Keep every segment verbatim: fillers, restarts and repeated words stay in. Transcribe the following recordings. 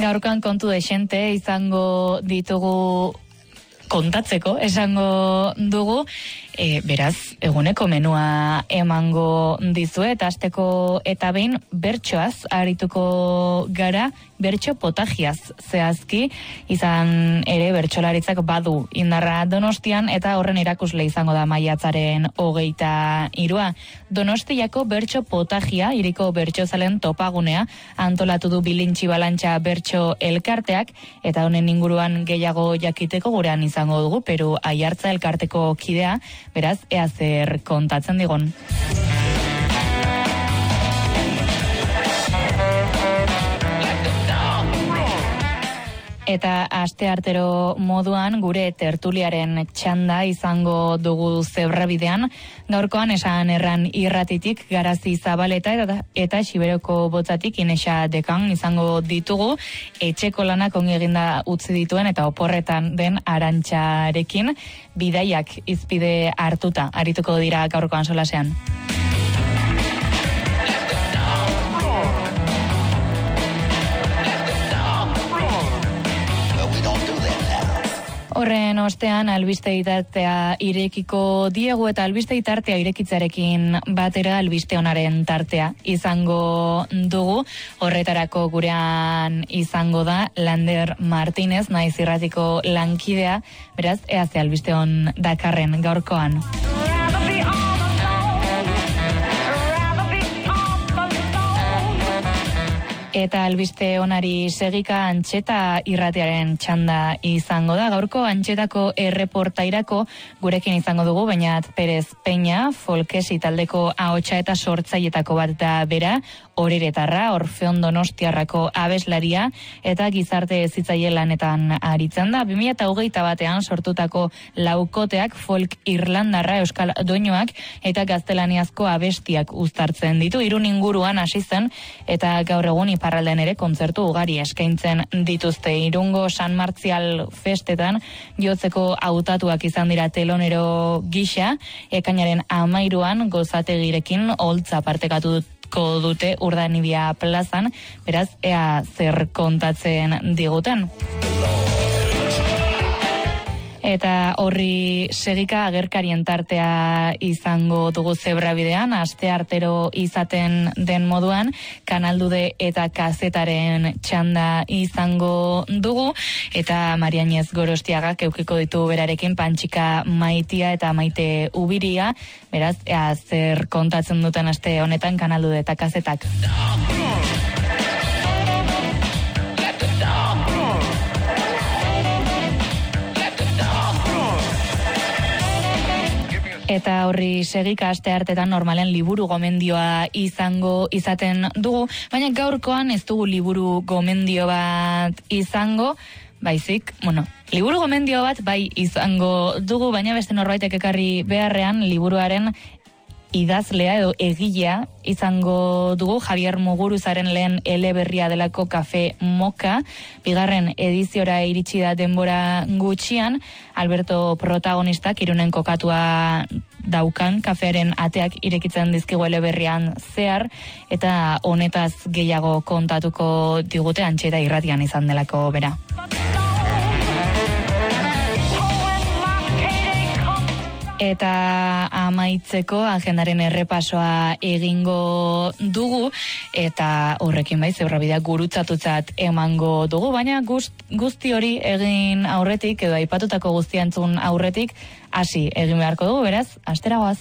gaurkoan kontu desente izango ditugu kontatzeko, esango dugu, e, beraz, eguneko menua emango dizue, eta asteko eta behin bertsoaz arituko gara, bertso potajiaz zehazki, izan ere bertsolaritzak badu indarra Donostian, eta horren erakusle izango da maiatzaren hogeita hirua. Donostiako bertso potajia, hiriko bertsozalen topagunea, antolatu du Bilintxi Balantxa bertso elkarteak, eta honen inguruan gehiago jakiteko gurean izango dugu, Peru Aiartza elkarteko kidea, beraz, ea zer kontatzen digon. Eta asteartero moduan gure tertuliaren txanda izango dugu Zebrabidean. Gaurkoan esan erran irratitik Garazi Zabaleta eta, eta Xiberoko Botzatik Inexa Dekan izango ditugu. Etxeko lanak ongi eginda utzi dituen eta oporretan den Arantxarekin bidaiak izpide hartuta arituko dira gaurkoan solasean. Horren ostean albiste tartea irekiko diegu eta albiste tartea irekitzarekin batera albiste onaren tartea izango dugu. Horretarako gurean izango da Lander Martinez, naiz irratiko lankidea, beraz, ea ze albiste on dakarren gaurkoan. Eta albiste onari segika Antxeta irratiaren txanda izango da. Gaurko Antxetako erreportairako gurekin izango dugu, baina Perez Peña, Folkesi taldeko ahotsa eta sortzailetako bat da bera, Oreretarra, Orfeon Donostiarrako abeslaria, eta gizarte hezitzaile lanetan aritzen da. bi mila hogeita batean sortutako laukoteak folk irlandarra euskal doinuak eta gaztelaniazko abestiak uztartzen ditu. Irun inguruan hasi zen, eta gaur egun iparraldean ere kontzertu ugari eskaintzen dituzte. Irungo San Martzial festetan jotzeko hautatuak izan dira telonero gisa, ekainaren hamairuan gozategirekin holtza partekatu dut dute Urdanibia plazan, beraz, ea zer kontatzen diguten. Eta horri segika agerkarien tartea izango dugu Zebrabidean, asteartero izaten den moduan, Kanaldude eta Kazetaren txanda izango dugu, eta Marianez Gorostiaga keukiko ditu berarekin Pantxika Maitia eta Maite Ubiria, beraz, ea zer kontatzen duten aste honetan Kanaldude eta Kazetak. Eta horri segika aste hartetan normalen liburu gomendioa izango izaten dugu, baina gaurkoan ez dugu liburu gomendio bat izango, baizik, bueno, liburu gomendio bat bai izango dugu, baina beste norbaitek ekarri beharrean liburuaren idazlea edo egilea izango dugu. Javier Muguruzaren lehen eleberria delako Kafe Moka, bigarren ediziora iritsi da denbora gutxian. Alberto protagonistak Irunen kokatua daukan kafearen ateak irekitzen dizkigu eleberrian zehar, eta honetaz gehiago kontatuko digute Antxeta irratian izan delako bera. Eta amaitzeko agendaren errepasoa egingo dugu, eta horrekin bai Zebrabidea gurutzatutzat emango dugu, baina gust, guzti hori egin aurretik, edo aipatutako guztia entzun aurretik, hasi egin beharko dugu, beraz, astera goaz.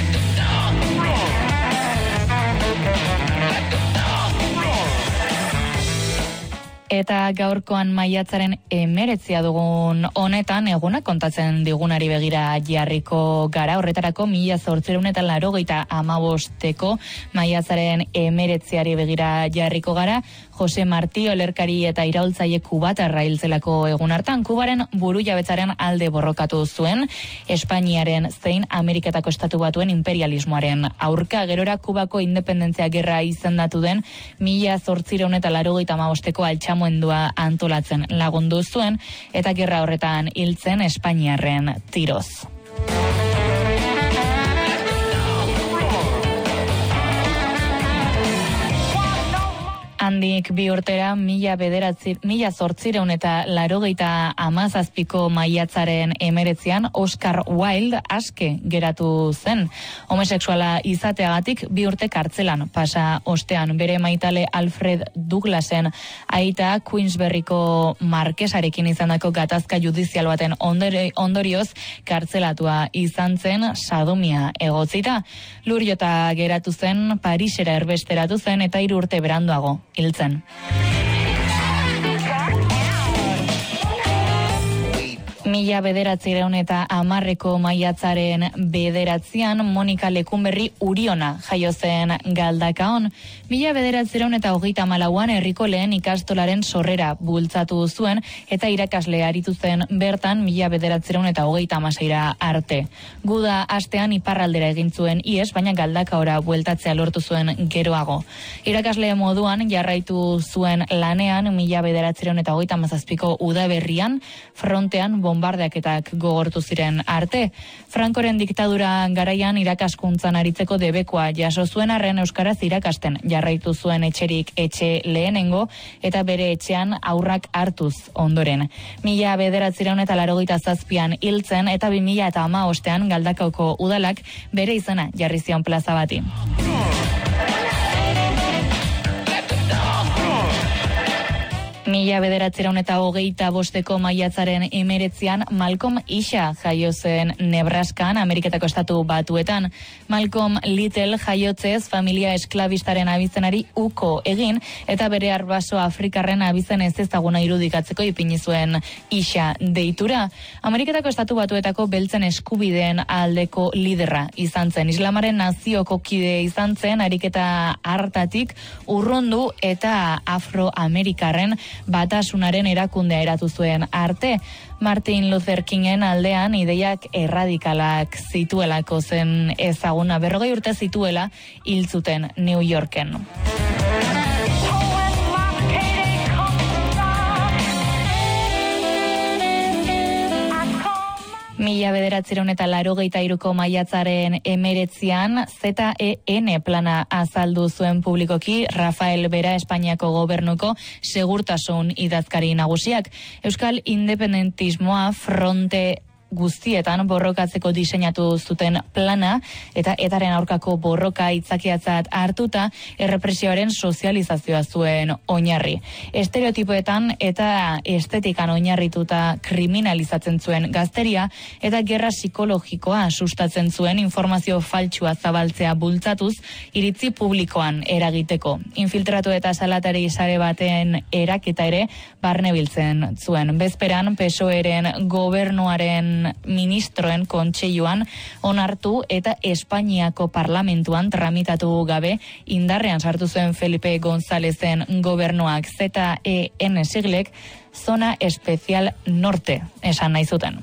Eta gaurkoan maiatzaren emeretzia dugun honetan, eguna kontatzen digunari begira jarriko gara. Horretarako mila zortziehun eta laurogeita hamabosteko maiatzaren emeretziari begira jarriko gara. Jose Marti olerkari eta iraultzaile kubatarra hiltzelako egun hartan, Kubaren burujabetzaren alde borrokatu zuen, Espainiaren zein Ameriketako Estatu Batuen imperialismoaren aurka. Gerora Kubako independentzia gerra izendatu den mila zortziehun eta laurogeita hamabosteko altxamendua antolatzen lagundu zuen, eta gerra horretan hiltzen Espainiarren tiroz. Hemendik bi urtera mila bederatzi, mila zortzireun eta larogeita hamazazpiko maiatzaren emeretzian Oscar Wilde aske geratu zen. Homosexuala izateagatik bi urte kartzelan pasa ostean, bere maitale Alfred Douglasen aita Queensberryko markesarekin izandako gatazka judizial baten ondorioz kartzelatua izan zen sadomia egotzita. Lur jota geratu zen, Parisera erbesteratu zen eta hiru urte beranduago hil zen. Mila bederatzireun eta hamarreko maiatzaren bederatzian Monika Lekunberri Uriona jaio zen Galdakaon. Mila bederatzireun eta hogeita hamalauan herriko lehen ikastolaren sorrera bultzatu zuen eta irakasle aritu zen bertan mila bederatzireun eta hogeita hamaseira arte. Guda astean iparraldera egin zuen ies, baina Galdakaora bueltatzea lortu zuen geroago. Irakasle moduan jarraitu zuen lanean mila bederatzireun eta hogeita hamazazpiko udaberrian frontean bombardeaketak gogortu ziren arte. Frankoren diktadura garaian irakaskuntzan aritzeko debekoa jaso zuen arren euskaraz irakasten jarraitu zuen etxerik etxe lehenengo eta bere etxean aurrak hartuz ondoren. Mila bederatzireun eta larogeita zazpian hiltzen eta bi mila eta hamabostean Galdakaoko udalak bere izena jarri zion plaza bati. Mila bederatzireun eta hogeita bosteko maiatzaren emeretzian Malcolm Isha jaio zen Nebraskan, Ameriketako estatu batuetan. Malcolm Little jaiotzez familia esklabistaren abizenari uko egin eta bere arbaso afrikarren abizen ez ezaguna irudikatzeko ipini zuen Isha deitura. Ameriketako estatu batuetako beltzen eskubideen aldeko liderra izan zen. Islamaren nazioko kide izan zen, ariketa hartatik urrundu eta afroamerikarren batasunaren erakundea eratu zuen arte. Martin Luther Kingen aldean ideiak erradikalak zituelako zen ezaguna, berrogei urte zituela hil zuten New Yorken. Mila bederatzireun eta larogeita hiruko maiatzaren emeretzian Z E N plana azaldu zuen publikoki Rafael Bera Espainiako gobernuko segurtasun idazkari nagusiak. Euskal independentismoa fronte guztietan borrokatzeko diseinatu zuten plana eta etaren aurkako borroka itzakiatzat hartuta errepresioaren sozializazioa zuen oinarri. Estereotipoetan eta estetikan oinarrituta kriminalizatzen zuen gazteria eta gerra psikologikoa sustatzen zuen informazio faltsua zabaltzea bultzatuz iritzi publikoan eragiteko. Infiltratu eta salatari sare baten eraketa ere barnebiltzen zuen. Bezperan P S O Eren gobernuaren ministroen kontseiluan onartu eta Espainiako parlamentuan tramitatu gabe indarrean sartu zuen Felipe Gonzálezen gobernuak. Z E N siglek Zona Especial Norte esan nahi zuten.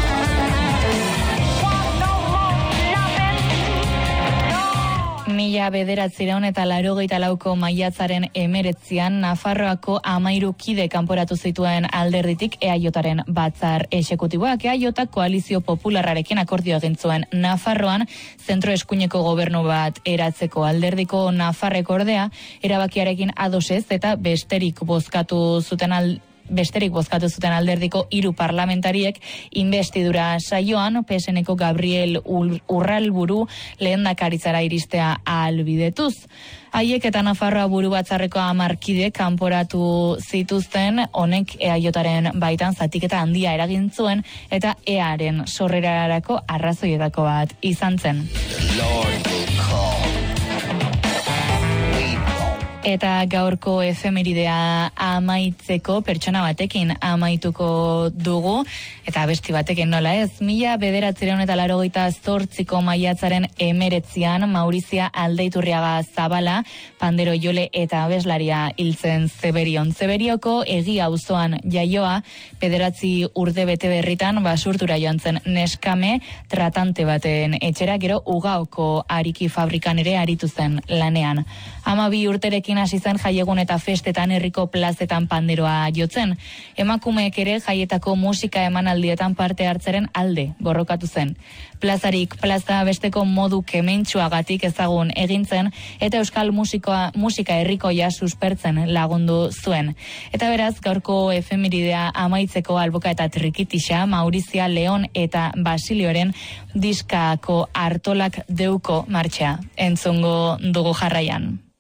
Mila bederatzireun eta larogeita lauko maiatzaren emeretzian Nafarroako hamairu kide kanporatu zituen alderditik E A Jaren batzar exekutiboak. E A J koalizio popularrarekin akordio egin zuen Nafarroan zentro eskuineko gobernu bat eratzeko. Alderdiko Nafarrek ordea erabakiarekin adosez eta besterik bozkatu zuten alderditik. Besterik bozkatu zuten alderdiko hiru parlamentariek investidura saioan P S Nko Gabriel Urralburu lehendakaritzara iristea ahalbidetuz. Haiek eta Nafarroa buru batzarreko hamar kide kanporatu zituzten, honek E A Jaren baitan zatiketa handia eragin zuen eta E Aren sorrerarako arrazoietako bat izan zen. Eta gaurko efemeridea amaitzeko pertsona batekin amaituko dugu, eta abesti batekin nola ez. Mila bederatzireun eta larogeita zortziko maiatzaren emeretzian Maurizia Aldeiturriaga Zabala, pandero jole eta abeslaria hiltzen Zeberion. Zeberioko egia auzoan jaioa, bederatzi urte bete berritan basurtura joan zen neskame tratante baten etxera, gero Ugaoko ariki fabrikan ere aritu zen lanean. Hamabi urterekin Horrekin hasi zen jaiegun eta festetan herriko plazetan panderoa jotzen. Emakumeek ere jaietako musika emanaldietan parte hartzeren alde borrokatu zen. Plazarik plaza besteko modu kementsuagatik ezagun egintzen eta euskal musikoa, musika herrikoia suspertzen lagundu zuen. Eta beraz, gaurko efemeridea amaitzeko Alboka eta Trikitixa, Maurizia, Leon eta Basilioren diskako Artolak deuko martxa entzongo dugu jarraian.